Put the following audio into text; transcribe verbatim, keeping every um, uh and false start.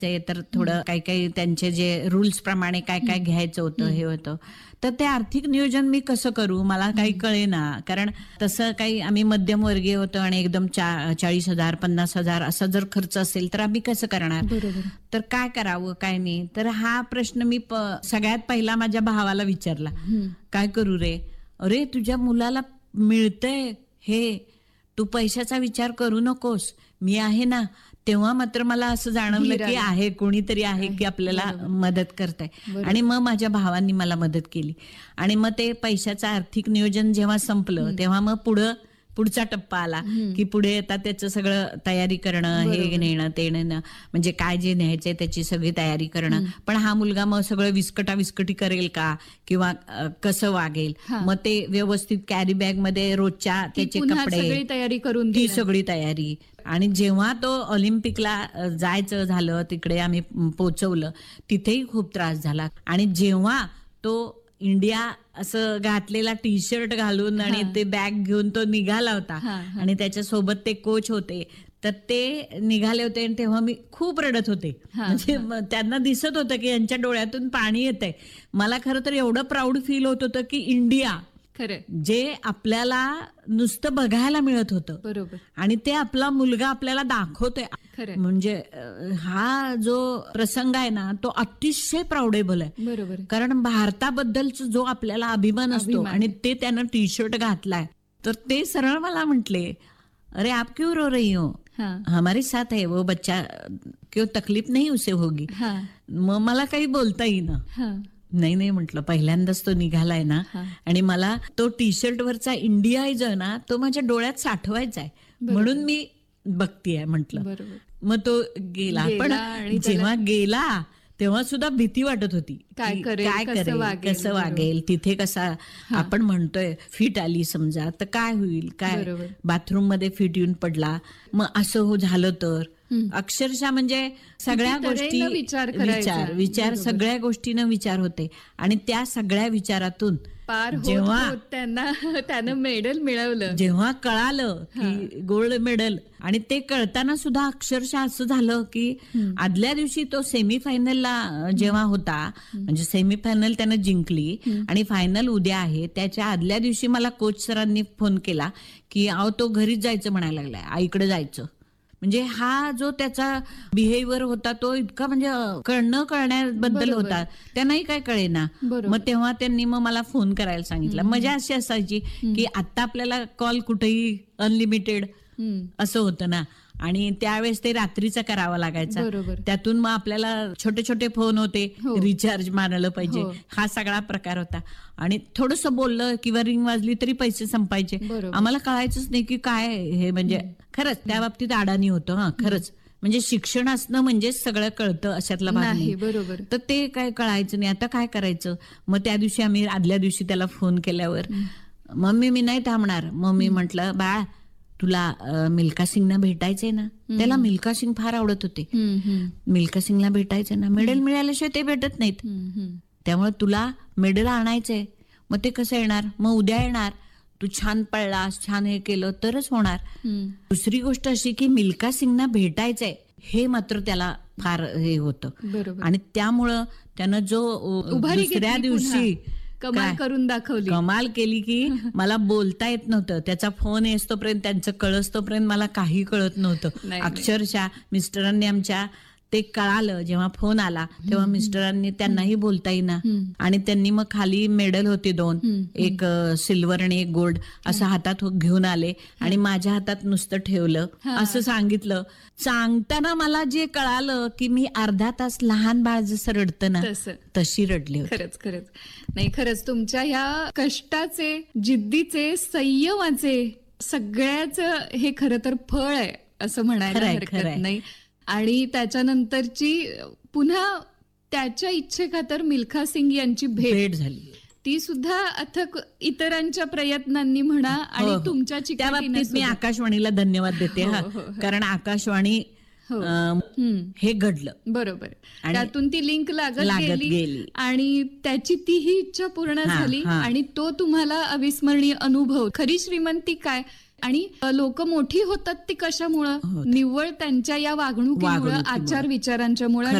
ते तर थोडं काही काही त्यांचे जे रूल्स प्रमाणे काय काय घ्यायचं होतं हे होतं. तर ते आर्थिक नियोजन मी कसं करू मला काही कळेना. कारण तसं काही आम्ही मध्यमवर्गीय होतो आणि एकदम चा चाळीस हजार पन्नास हजार असा जर खर्च असेल तर आम्ही कसं करणार. बरोबर. तर काय करावं काय नाही. तर हा प्रश्न मी प, सगळ्यात पहिला माझ्या भावाला विचारला. काय करू रे. अरे तुझ्या मुलाला मिळतंय हे, तू पैशाचा विचार करू नकोस, मी आहे ना. तेव्हा मात्र मला असं जाणवलं की आहे कोणीतरी आहे की आपल्याला मदत करताय. आणि मग माझ्या भावांनी मला मदत केली आणि मग ते पैशाचं आर्थिक नियोजन जेव्हा संपलं तेव्हा मग पुढं पुढचा टप्पा आला की पुढे आता त्याचं सगळं तयारी करणं, हे नेणं ते नेणं, म्हणजे काय जे न्यायचंय त्याची सगळी तयारी करणं. पण हा मुलगा मग सगळं विस्कटा विस्कटी करेल का किंवा कसं वागेल, मग ते व्यवस्थित कॅरी बॅग मध्ये रोजच्या त्याचे कपडे तयारी करून ती सगळी तयारी. आणि जेव्हा तो ऑलिम्पिकला जायचं झालं तिकडे आम्ही पोचवलं तिथेही खूप त्रास झाला. आणि जेव्हा तो इंडिया असं घातलेला टी शर्ट घालून आणि ते बॅग घेऊन तो निघाला होता आणि त्याच्यासोबत ते कोच होते तर ते निघाले होते आणि तेव्हा मी खूप रडत होते. म्हणजे त्यांना दिसत होतं की यांच्या डोळ्यातून पाणी येतंय. मला खरं तर एवढं प्राऊड फील होत होतं की इंडिया जे आपल्याला नुसतं बघायला मिळत होतं बरोबर आणि ते आपला मुलगा आपल्याला दाखवतोय. म्हणजे हा जो प्रसंग आहे ना तो अतिशय प्राऊडेबल आहे. बरोबर. कारण भारताबद्दलचा जो आपल्याला अभिमान असतो आणि ते त्यानं टी शर्ट घातलाय तर ते सरळ मला म्हटले, अरे आप क्यों रो रही हो, हमारे साथ है वो बच्चा, क्यों तकलीफ नहीं उसे होगी. मग मला काही बोलता येईना. नाही नाही म्हटलं पहिल्यांदाच तो निघालाय ना आणि मला तो टी शर्ट वरचा इंडिया जो आहे ना तो माझ्या डोळ्यात साठवायचा आहे म्हणून मी बघतीये म्हटलं. मग तो गेला. पण जेव्हा गेला तेव्हा सुद्धा भीती वाटत होती काय करेल, कसं वागेल, तिथे कसा आपण म्हणतोय फिट आली समजा तर काय होईल, काय बाथरूम मध्ये फिट येऊन पडला मग असं हो झालं तर. अक्षरशः म्हणजे सगळ्या गोष्टी विचार विचार विचार सगळ्या गोष्टीनं विचार होते. आणि त्या सगळ्या विचारातून जेव्हा त्यांना त्यानं मेडल मिळवलं, जेव्हा कळालं की गोल्ड मेडल, आणि ते कळताना सुद्धा अक्षरशः असं झालं की आदल्या दिवशी तो सेमीफायनलला जेव्हा होता म्हणजे सेमीफायनल त्यानं जिंकली आणि फायनल उद्या आहे, त्याच्या आदल्या दिवशी मला कोच सरांनी फोन केला की अहो तो घरीच जायचं म्हणायला लागलाय, आईकडे जायचं. म्हणजे हा जो त्याचा बिहेवियर होता तो इतका म्हणजे कळणं कळण्याबद्दल होता, त्यांनाही काय कळेना. मग तेव्हा त्यांनी मग मला फोन करायला सांगितलं. मजा अशी असायची की आता आपल्याला कॉल कुठेही अनलिमिटेड असं होतं ना आणि त्यावेळेस ते रात्रीचा करावा लागायचा. त्यातून मग आपल्याला छोटे छोटे फोन होते, रिचार्ज मारलं पाहिजे, हा सगळा प्रकार होता. आणि थोडस बोललं किंवा रिंग वाजली तरी पैसे संपायचे. आम्हाला कळायचंच नाही की काय हे. म्हणजे खरंच त्या बाबतीत अडाणी होतं. हा खरंच म्हणजे शिक्षण असणं म्हणजे सगळं कळतं अशातला भाग नाही. बरोबर. तर ते काय कळायचं नाही. आता काय करायचं. मग त्या दिवशी आम्ही आदल्या दिवशी त्याला फोन केल्यावर मम्मी मी नाही थांबणार. मम्मी म्हटलं बाळ तुला मिल्खा सिंगना भेटायचंय ना. त्याला मिल्खा सिंग फार आवडत होते. मिल्खा सिंगला भेटायचंय ना, मेडल मिळाल्याशिवाय ते भेटत नाहीत, त्यामुळे तुला मेडल आणायचंय. मग ते कसं येणार, मग उद्या येणार, तू छान पळलास छान हे केलं तरच होणार. दुसरी गोष्ट अशी की मिल्खा सिंगना भेटायचंय हे मात्र त्याला फार हे होतं. आणि त्यामुळं त्यानं जो दुसऱ्या दिवशी कमाल करून दाखवली, कमाल केली की मला बोलता येत नव्हतं. त्याचा फोन येतोपर्यंत त्यांचं कळस्तोपर्यंत मला काही कळत नव्हतं. अक्षरशः मिस्टरांनी आमच्या ते कळालं जेव्हा फोन आला तेव्हा मिस्टरांनी त्यांनाही बोलता येईना आणि त्यांनी मग खाली मेडल होते दोन, एक सिल्वर आणि एक गोल्ड असं हातात घेऊन आले आणि माझ्या हातात नुसतं ठेवलं, असं सांगितलं. सांगताना मला जे कळालं की मी अर्धा तास लहान बाळ जसं रडतं ना तशी रडली. खरंच खरंच नाही खरंच तुमच्या ह्या कष्टाचे, जिद्दीचे, संयमाचे सगळ्याच हे खरं तर फळ आहे असं म्हणायला हरकत नाही. आणि त्याच्यानंतरची पुन्हा त्याच्या इच्छेखातर मिल्खा सिंग यांची भेट झाली, ती सुद्धा अथक इतरांच्या प्रयत्नांनी म्हणा आणि तुमच्या त्या बाबतीत मी आकाशवाणीला धन्यवाद देते. हा कारण आकाशवाणी हे घडलं बरोबर, त्यातून ती लिंक लागत गेली आणि त्याची तीही इच्छा पूर्ण झाली आणि तो तुम्हाला अविस्मरणीय अनुभव. खरी श्रीमंती काय आणि लोक मोठी होतात ती कशामुळं? निव्वळ त्यांच्या या वागणुकीमुळं, आचार विचारांच्या मुळे.